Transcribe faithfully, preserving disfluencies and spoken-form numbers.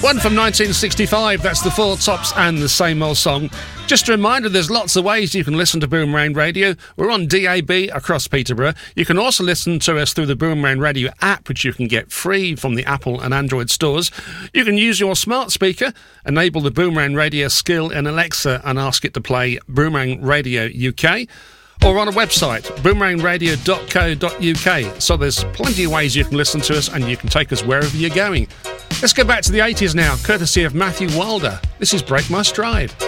One from nineteen sixty-five, that's the Four Tops and the Same Old Song. Just a reminder, there's lots of ways you can listen to Boomerang Radio. We're on D A B across Peterborough. You can also listen to us through the Boomerang Radio app, which you can get free from the Apple and Android stores. You can use your smart speaker, enable the Boomerang Radio skill in Alexa and ask it to play Boomerang Radio U K. Or on a website, boomerang radio dot co dot uk. So there's plenty of ways you can listen to us and you can take us wherever you're going. Let's go back to the eighties now, courtesy of Matthew Wilder. This is Break My Stride.